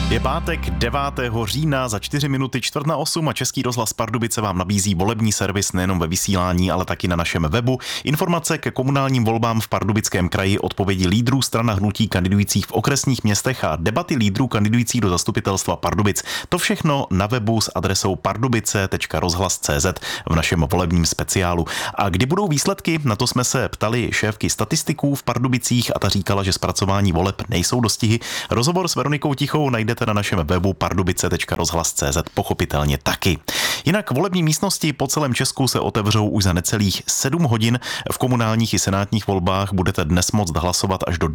Je pátek 9. října, za 4 minuty 7:45 a Český rozhlas Pardubice vám nabízí volební servis nejenom ve vysílání, ale taky na našem webu. Informace ke komunálním volbám v Pardubickém kraji, odpovědi lídrů stran a hnutí kandidujících v okresních městech a debaty lídrů kandidujících do zastupitelstva Pardubic. To všechno na webu s adresou pardubice.rozhlas.cz v našem volebním speciálu. A kdy budou výsledky? Na to jsme se ptali šéfky statistiků v Pardubicích a ta říkala, že zpracování voleb nejsou dostihy. Rozhovor s Veronikou Tichou najdete na našem webu pardubice.rozhlas.cz pochopitelně taky. Jinak volební místnosti po celém Česku se otevřou už za necelých 7 hodin. V komunálních i senátních volbách budete dnes moct hlasovat až do